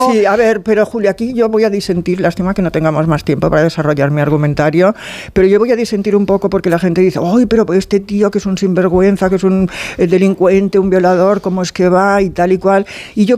Sí, a ver, pero Julia, aquí yo voy a disentir, lástima que no tengamos más tiempo para desarrollar mi argumentario, pero yo voy a disentir un poco porque la gente dice, ¡ay, pero este tío que es un sinvergüenza, que es un delincuente, un violador, cómo es que va y tal y cual! Y yo